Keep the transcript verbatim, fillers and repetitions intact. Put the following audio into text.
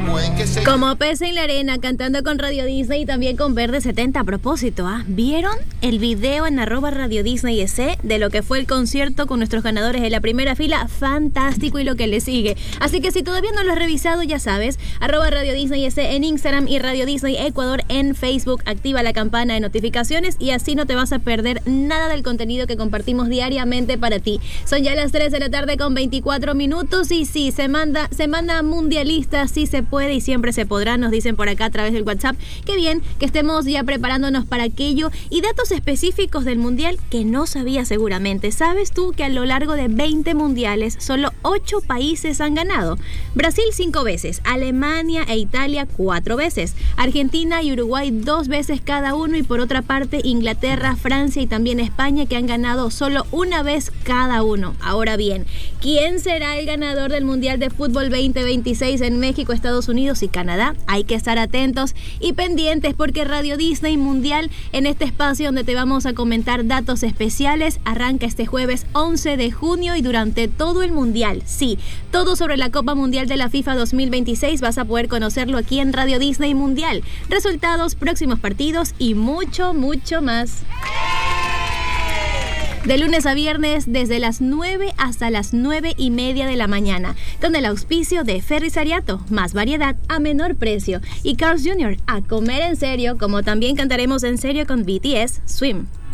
Como pez en la arena, cantando con Radio Disney y también con Verde setenta. A propósito, ¿ah? ¿Vieron el video en arroba Radio Disney E C de lo que fue el concierto con nuestros ganadores en la primera fila? Fantástico, y lo que le sigue. Así que si todavía no lo has revisado, ya sabes, arroba Radio Disney E C en Instagram y Radio Disney Ecuador en Facebook. Activa la campana de notificaciones y así no te vas a perder nada del contenido que compartimos diariamente para ti. Son ya las tres de la tarde con veinticuatro minutos y sí, se manda, se manda mundialista, sí se puede y siempre se podrá, nos dicen por acá a través del WhatsApp. Qué bien que estemos ya preparándonos para aquello. Y datos específicos del mundial que no sabías seguramente. ¿Sabes tú que a lo largo de veinte mundiales solo ocho países han ganado? Brasil cinco veces, Alemania e Italia cuatro veces, Argentina y Uruguay dos veces cada uno, y por otra parte Inglaterra, Francia y también España, que han ganado solo una vez cada uno. Ahora bien, ¿quién será el ganador del Mundial de Fútbol veinte veintiséis en México, Estados Unidos y Canadá? Hay que estar atentos y pendientes, porque Radio Disney Mundial, en este espacio donde te vamos a comentar datos especiales, arranca este jueves once de junio y durante todo el Mundial. Sí, todo sobre la Copa Mundial de la FIFA dos mil veintiséis vas a poder conocerlo aquí en Radio Disney Mundial. Resultados, próximos partidos y mucho, mucho más. De lunes a viernes, desde las nueve hasta las nueve y media de la mañana, con el auspicio de Ferrisariato, más variedad a menor precio, y Carl's junior, a comer en serio, como también cantaremos en serio con B T S, Swim.